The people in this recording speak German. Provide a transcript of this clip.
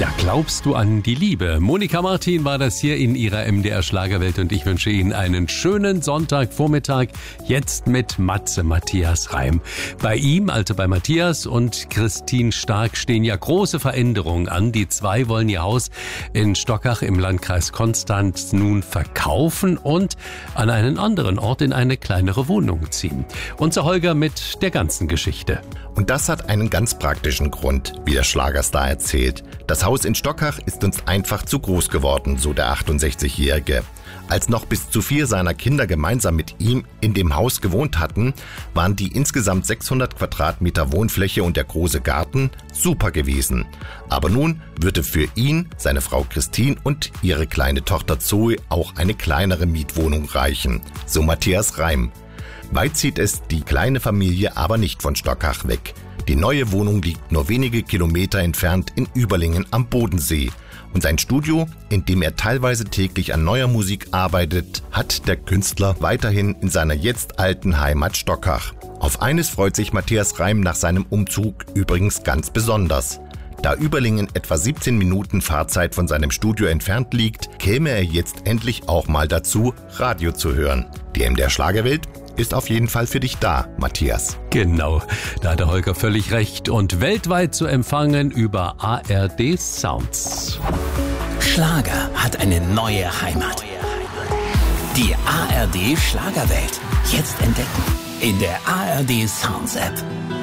Ja, glaubst du an die Liebe? Monika Martin war das hier in ihrer MDR Schlagerwelt und ich wünsche Ihnen einen schönen Sonntagvormittag. Jetzt mit Matze Matthias Reim. Bei ihm, also bei Matthias und Christine Stark, stehen ja große Veränderungen an. Die zwei wollen ihr Haus in Stockach im Landkreis Konstanz nun verkaufen und an einen anderen Ort in eine kleinere Wohnung ziehen. Unser Holger mit der ganzen Geschichte. Und das hat einen ganz praktischen Grund, wie der Schlagerstar erzählt. Das Haus in Stockach ist uns einfach zu groß geworden, so der 68-Jährige. Als noch bis zu 4 seiner Kinder gemeinsam mit ihm in dem Haus gewohnt hatten, waren die insgesamt 600 Quadratmeter Wohnfläche und der große Garten super gewesen. Aber nun würde für ihn, seine Frau Christine und ihre kleine Tochter Zoe auch eine kleinere Mietwohnung reichen, so Matthias Reim. Weit zieht es die kleine Familie aber nicht von Stockach weg. Die neue Wohnung liegt nur wenige Kilometer entfernt in Überlingen am Bodensee. Und sein Studio, in dem er teilweise täglich an neuer Musik arbeitet, hat der Künstler weiterhin in seiner jetzt alten Heimat Stockach. Auf eines freut sich Matthias Reim nach seinem Umzug übrigens ganz besonders. Da Überlingen etwa 17 Minuten Fahrzeit von seinem Studio entfernt liegt, käme er jetzt endlich auch mal dazu, Radio zu hören. Die MDR Schlagerwelt ist auf jeden Fall für dich da, Matthias. Genau, da hat der Holger völlig recht. Und weltweit zu empfangen über ARD Sounds. Schlager hat eine neue Heimat. Die ARD Schlagerwelt. Jetzt entdecken in der ARD Sounds App.